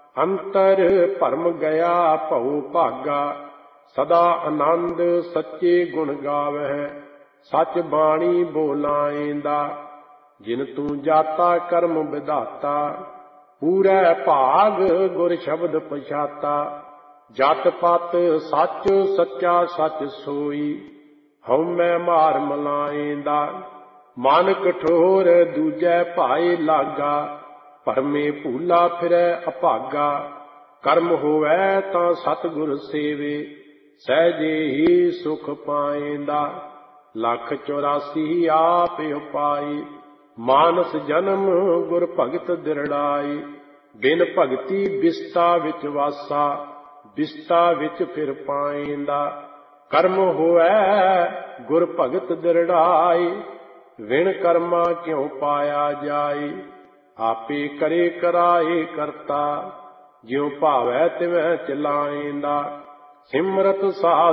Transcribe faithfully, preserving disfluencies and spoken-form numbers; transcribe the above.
ਅੰਤਰ ਭਰਮ ਗਿਆ ਭਉ ਭਾਗਾ। ਸਦਾ ਆਨੰਦ ਸੱਚੇ ਗੁਣ ਗਾਵਹਿ, ਸਚ ਬਾਣੀ ਬੋਲਾਏਂਦਾ। ਜਿਨ ਤੂੰ ਜਾਤਾ ਕਰਮ ਵਿਧਾਤਾ, ਪੂਰੈ ਭਾਗ ਗੁਰ ਸ਼ਬਦ ਪਛਾਤਾ। ਜਤ ਪਤ ਸੱਚ ਸੱਚਾ ਸੱਚ ਸੋਈ, ਹਉਮੈ ਮਾਰ ਮਲਾਏਂਦਾ। ਮਨ ਕਠੋਰ ਦੂਜੈ ਭਾਏ ਲਾਗਾ, ਭਰਮੇ ਭੂਲਾ ਫਿਰੈ ਅਭਾਗਾ। ਕਰਮ ਹੋਵੈ ਤਾਂ ਸਤਿਗੁਰ ਸੇਵੇ, ਸਹਿਜੇ ਹੀ ਸੁਖ ਪਾਏਂਦਾ। ਲੱਖ ਚੌਰਾਸੀ ਆਪ ਉਪਾਈ, ਮਾਨਸ ਜਨਮ ਗੁਰ ਭਗਤ ਦਿਰੜਾਈ। ਬਿਨ ਭਗਤੀ ਬਿਸਤਾ ਵਿੱਚ ਵਾਸਾ, ਬਿਸਤਾ ਵਿੱਚ ਫਿਰ ਪਾਏਂਦਾ। ਕਰਮ ਹੋਵੈ ਗੁਰ ਭਗਤ ਦਿਰੜਾਈ, ਵਿਣ ਕਰਮਾ ਕਿਉ ਪਾਇਆ ਜਾਈ। ਆਪੇ ਕਰੇ ਕਰਾਏ ਕਰਤਾ, ਜਿਉ ਭਾਵੈ ਤਿਵੈ ਚਲਾਏਂਦਾ। ਸਿਮਰਤ ਸਾਹ